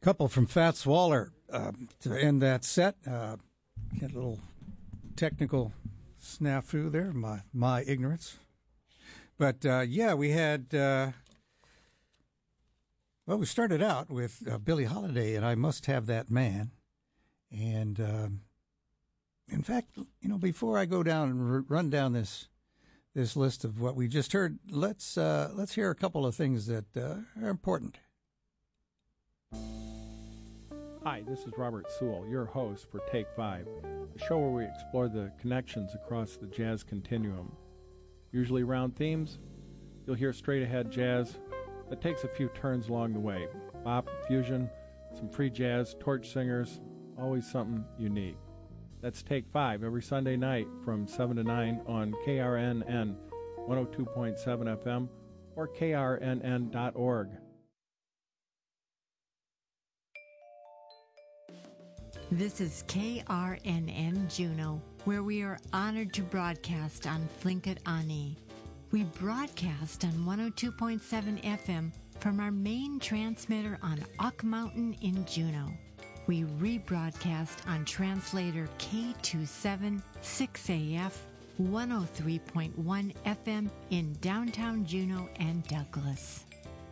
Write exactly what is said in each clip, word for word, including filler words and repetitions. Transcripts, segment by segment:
Couple from Fats Waller uh, to end that set. Uh, get a little technical snafu there, my my ignorance. But uh, yeah, we had. Uh, well, we started out with uh, Billie Holiday and "I Must Have That Man," and um, in fact, you know, before I go down and r- run down this this list of what we just heard, let's uh, let's hear a couple of things that uh, are important. Hi, this is Robert Sewell, your host for Take Five, a show where we explore the connections across the jazz continuum. Usually around themes, you'll hear straight-ahead jazz that takes a few turns along the way. Bop, fusion, some free jazz, torch singers, always something unique. That's Take Five every Sunday night from seven to nine on K R N N one oh two point seven F M or K R N N dot org. This is K R N N Juneau, where we are honored to broadcast on Flinkit Ani. We broadcast on one oh two point seven F M from our main transmitter on Ock Mountain in Juneau. We rebroadcast on translator K two seven six A F one oh three point one F M in downtown Juneau and Douglas.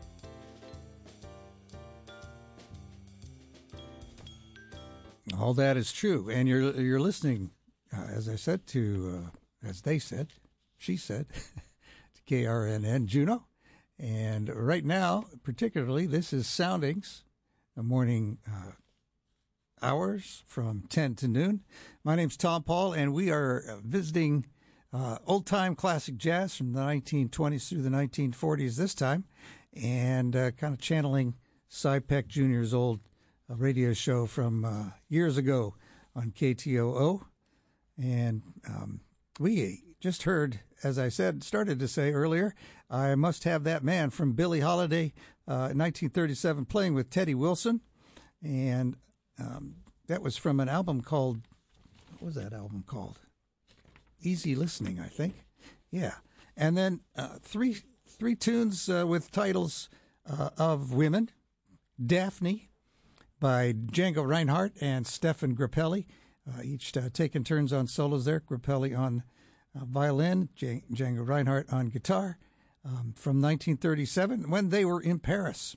All that is true, and you're you're listening, uh, as I said to, uh, as they said, she said, to K R N N Juneau, and right now, particularly, this is Soundings, a morning uh, hours from ten to noon. My name's Tom Paul, and we are visiting uh, old-time classic jazz from the nineteen twenties through the nineteen forties this time, and uh, kind of channeling Cy Peck Junior's old a radio show from uh, years ago on K T O O. And um, we just heard, as I said, started to say earlier, I Must Have That Man from Billie Holiday uh, in nineteen thirty-seven, playing with Teddy Wilson. And um, that was from an album called, what was that album called? Easy Listening, I think. Yeah. And then uh, three three tunes uh, with titles uh, of women. Daphne by Django Reinhardt and Stefan Grappelli, uh, each uh, taking turns on solos there. Grappelli on uh, violin, J- Django Reinhardt on guitar, um, from nineteen thirty-seven, when they were in Paris.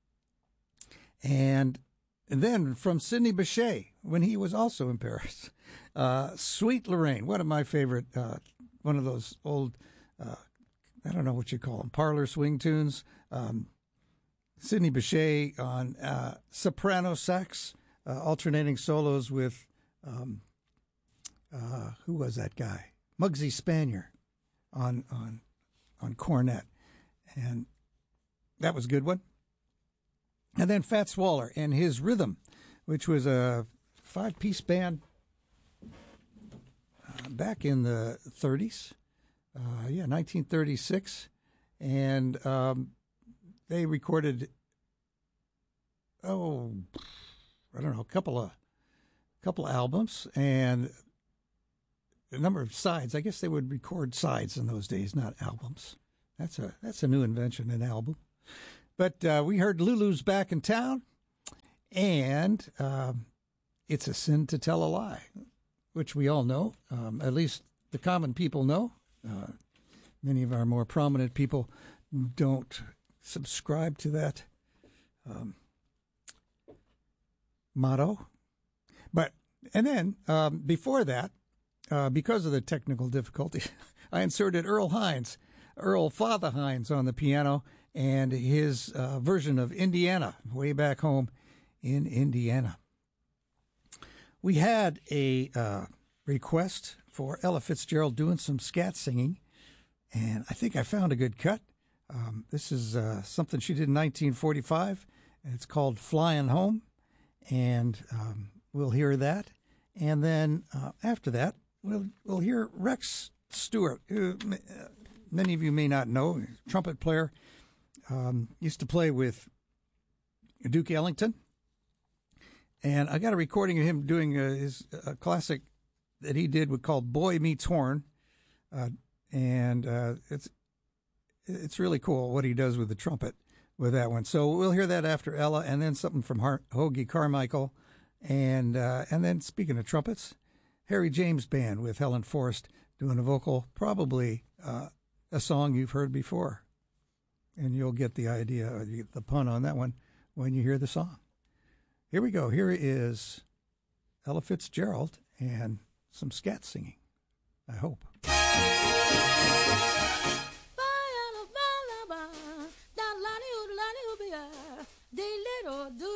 And, and then from Sidney Bechet, when he was also in Paris, uh, Sweet Lorraine, one of my favorite, uh, one of those old, uh, I don't know what you call them, parlor swing tunes. Um, Sidney Bechet on uh, soprano sax, uh, alternating solos with, um, uh, who was that guy? Muggsy Spanier on on on cornet, and that was a good one. And then Fats Waller and his Rhythm, which was a five-piece band uh, back in the thirties, uh, yeah, nineteen thirty-six, and um, they recorded, oh, I don't know, a couple of couple of albums and a number of sides. I guess they would record sides in those days, not albums. That's a that's a new invention, an album. But uh, we heard Lulu's Back in Town, and um, It's a Sin to Tell a Lie, which we all know, um, at least the common people know. Uh, many of our more prominent people don't subscribe to that um, motto. But, and then um, before that, uh, because of the technical difficulty, I inserted Earl Hines, Earl Father Hines on the piano, and his uh, version of Indiana, way back home in Indiana. We had a uh, request for Ella Fitzgerald doing some scat singing, and I think I found a good cut. Um, this is uh, something she did in nineteen forty-five, and it's called Flying Home, and um, we'll hear that. And then uh, after that, we'll we'll hear Rex Stewart, who uh, many of you may not know, trumpet player, um, used to play with Duke Ellington. And I got a recording of him doing a, his a classic that he did called Boy Meets Horn, uh, and uh, it's it's really cool what he does with the trumpet. with that one. So we'll hear that after Ella, and then something from Har- Hoagie Carmichael. And uh, and then, speaking of trumpets, Harry James Band with Helen Forrest doing a vocal, probably uh, a song you've heard before. And you'll get the idea, or the, the pun on that one, when you hear the song. Here we go. Here is Ella Fitzgerald and some scat singing, I hope. Do